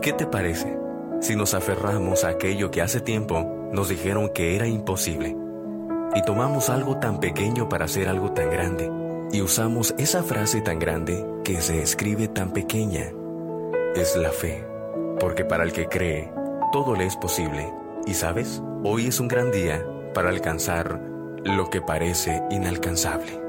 ¿Qué te parece si nos aferramos a aquello que hace tiempo nos dijeron que era imposible y tomamos algo tan pequeño para hacer algo tan grande y usamos esa frase tan grande que se escribe tan pequeña? Es la fe, porque para el que cree, todo le es posible. Y sabes, hoy es un gran día para alcanzar lo que parece inalcanzable.